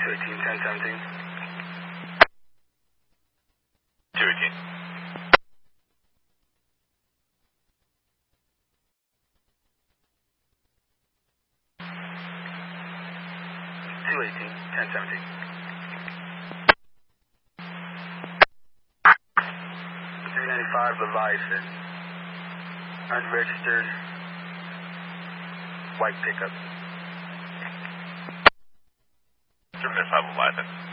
218, 1017. 218. Leviathan. Unregistered. White pickup. 305 Leviathan.